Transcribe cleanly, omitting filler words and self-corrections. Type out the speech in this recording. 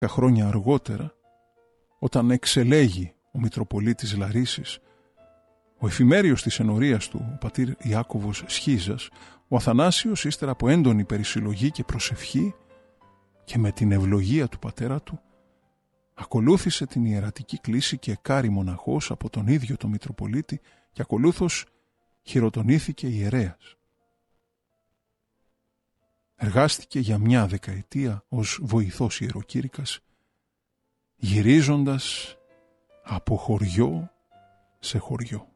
χρόνια αργότερα, όταν εξελέγει ο Μητροπολίτης Λαρίσης, ο εφημέριος της ενορίας του, ο πατήρ Ιάκωβος Σχίζας, ο Αθανάσιος, ύστερα από έντονη περισυλλογή και προσευχή και με την ευλογία του πατέρα του, ακολούθησε την ιερατική κλίση και εκάρη μοναχός από τον ίδιο τον Μητροπολίτη και ακολούθως χειροτονήθηκε ιερέας. Εργάστηκε για μια δεκαετία ως βοηθός ιεροκήρυκας, γυρίζοντας από χωριό σε χωριό.